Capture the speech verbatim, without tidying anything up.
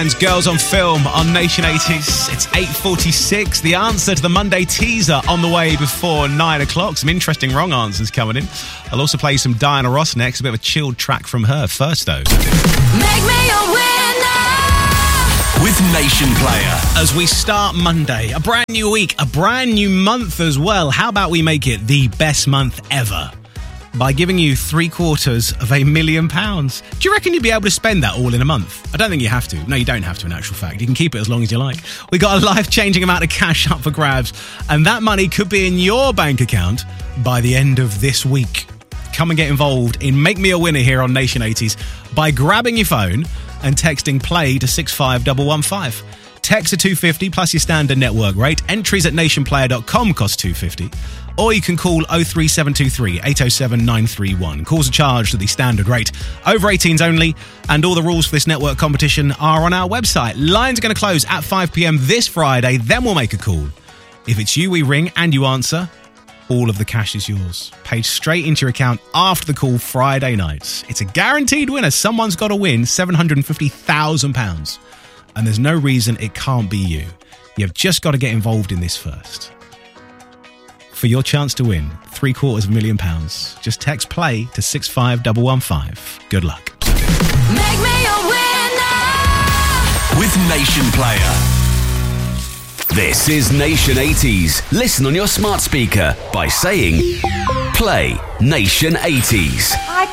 Band's Girls on Film on Nation eighties. It's eight forty-six. The answer to the Monday teaser on the way before nine o'clock. Some interesting wrong answers coming in. I'll also play some Diana Ross next. A bit of a chilled track from her. First, though. Make me a winner with Nation Player. As we start Monday, a brand new week, a brand new month as well. How about we make it the best month ever by giving you three quarters of a million pounds? Do you reckon you'd be able to spend that all in a month? I don't think you have to. No, you don't have to, in actual fact. You can keep it as long as you like. We got a life-changing amount of cash up for grabs, and that money could be in your bank account by the end of this week. Come and get involved in Make Me a Winner here on Nation eighties by grabbing your phone and texting play to six five one one five. Text are two hundred fifty plus your standard network rate. Entries at nation player dot com cost two hundred fifty. Or you can call oh three seven two three, eight oh seven, nine three one. Calls are charged at the standard rate. Over eighteens only, and all the rules for this network competition are on our website. Lines are going to close at five p.m. this Friday, then we'll make a call. If it's you we ring and you answer, all of the cash is yours. Paid straight into your account after the call Friday nights. It's a guaranteed winner. Someone's got to win seven hundred fifty thousand pounds. And there's no reason it can't be you. You've just got to get involved in this first. For your chance to win three quarters of a million pounds, just text play to six five one one five. Good luck. Make me a winner with Nation Player. This is Nation eighties. Listen on your smart speaker by saying play Nation eighties. I